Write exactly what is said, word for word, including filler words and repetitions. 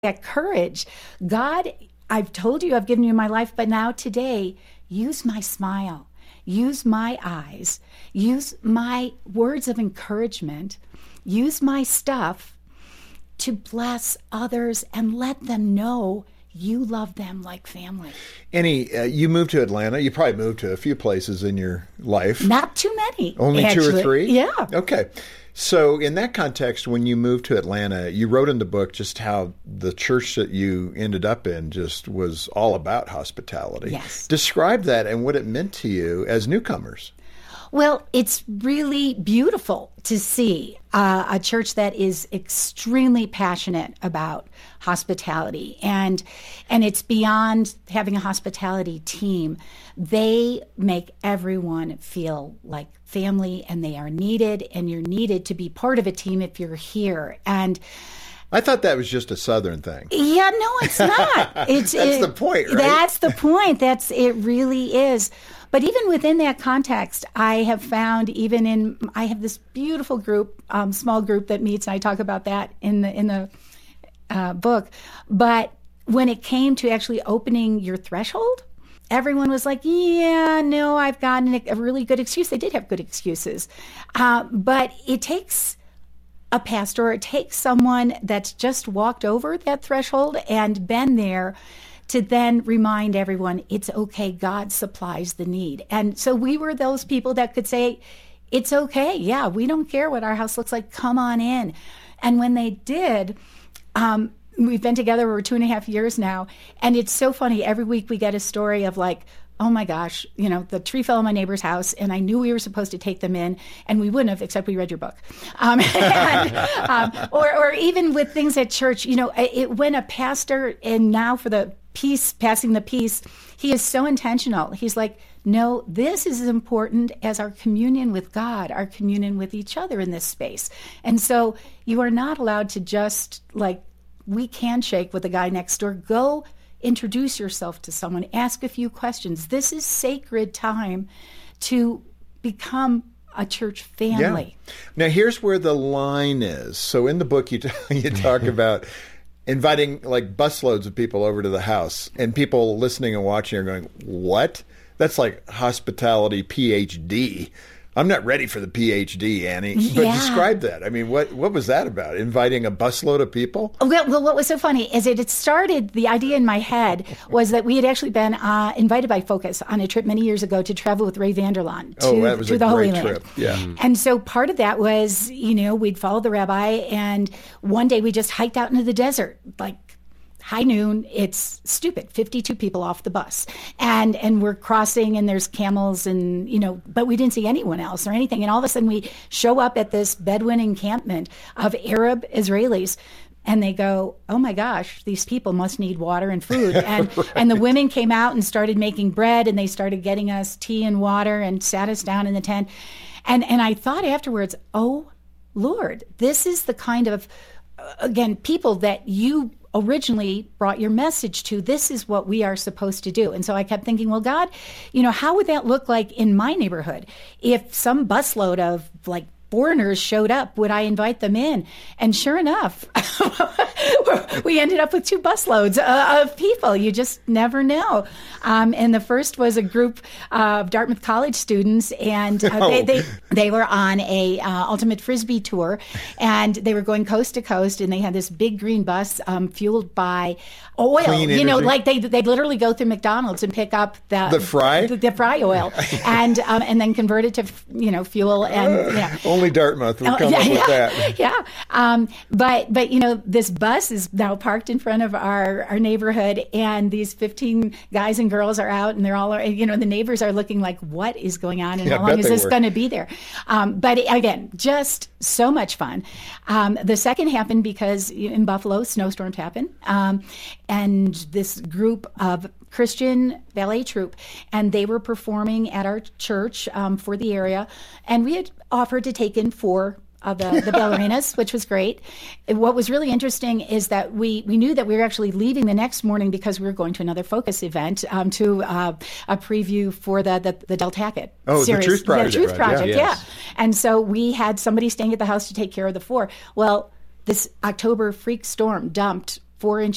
that courage. God, I've told you, I've given you my life, but now today, use my smile, use my eyes, use my words of encouragement, use my stuff to bless others and let them know you love them like family. Annie, uh, you moved to Atlanta. You probably moved to a few places in your life. Not too many. Only actually. two or three? Yeah. Okay. So in that context, when you moved to Atlanta, you wrote in the book just how the church that you ended up in just was all about hospitality. Yes. Describe that and what it meant to you as newcomers. Well, it's really beautiful to see uh, a church that is extremely passionate about hospitality, and and it's beyond having a hospitality team. They make everyone feel like family, and they are needed, and you're needed to be part of a team if you're here. And I thought that was just a Southern thing. Yeah, no, it's not. It's That's it, the point, right? That's the point. That's it. Really is. But even within that context, I have found, even in, I have this beautiful group, um, small group that meets, and I talk about that in the in the uh, book. But when it came to actually opening your threshold, everyone was like, yeah, no, I've gotten a really good excuse. They did have good excuses. Uh, but it takes a pastor, or it takes someone that's just walked over that threshold and been there to then remind everyone it's okay, God supplies the need. And so we were those people that could say, it's okay, yeah, we don't care what our house looks like, come on in. And when they did, um, we've been together over two and a half years now, and it's so funny, every week we get a story of like, oh my gosh, you know, the tree fell in my neighbor's house, and I knew we were supposed to take them in, and we wouldn't have, except we read your book. Um, and, um, or, or even with things at church, you know, it, when a pastor, and now for the peace, passing the peace, he is so intentional. He's like, no, this is as important as our communion with God, our communion with each other in this space. And so you are not allowed to just like, we can shake with the guy next door. Go introduce yourself to someone, ask a few questions. This is sacred time to become a church family. Yeah. Now, here's where the line is. So in the book, you, t- you talk about inviting like busloads of people over to the house, and people listening and watching are going, what? That's like hospitality P H D. I'm not ready for the P H D, Annie. But Yeah. describe that. I mean, what what was that about? Inviting a busload of people? Well, well, what was so funny is it, it started, the idea in my head was that we had actually been uh, invited by Focus on a trip many years ago to travel with Ray Vanderlaan to, oh, that was to a the Holy great Land. trip. Yeah. And so part of that was, you know, we'd follow the rabbi, and one day we just hiked out into the desert, like high noon. It's stupid. fifty-two people off the bus. And and we're crossing, and there's camels, and, you know, but we didn't see anyone else or anything. And all of a sudden we show up at this Bedouin encampment of Arab Israelis. And they go, oh my gosh, these people must need water and food. And right. And the women came out and started making bread, and they started getting us tea and water and sat us down in the tent. And and I thought afterwards, oh Lord, this is the kind of, uh, again, people that you originally brought your message to. This is what we are supposed to do. And so I kept thinking, well, God, you know, how would that look like in my neighborhood? If some busload of like foreigners showed up, would I invite them in? And sure enough, we ended up with two busloads uh, of people. You just never know. Um, and the first was a group of Dartmouth College students, and uh, they, they they were on a uh, ultimate frisbee tour, and they were going coast to coast, and they had this big green bus um, fueled by oil. Clean you know, energy. like they they literally go through McDonald's and pick up the The fry? the, the fry oil, and um, and then convert it to you know fuel and you know. Only Dartmouth will Oh, come yeah, up with yeah, that. Yeah. Um, but, but, you know, this bus is now parked in front of our, our neighborhood, and these fifteen guys and girls are out, and they're all, you know, the neighbors are looking like, what is going on, and Yeah, how I long bet is they this were. going to be there? Um, but again, just so much fun. Um, the second happened because in Buffalo, snowstorms happen. Um, and this group of Christian ballet troupe, and they were performing at our church um, for the area, and we had offered to take in four of the, the ballerinas, which was great. What was really interesting is that we, we knew that we were actually leaving the next morning because we were going to another Focus event um, to uh, a preview for the the, the Del Tackett Oh, series. the Truth Project. The Truth Right, Project, yeah. yeah. Yes. And so we had somebody staying at the house to take care of the four. Well, this October freak storm dumped four inches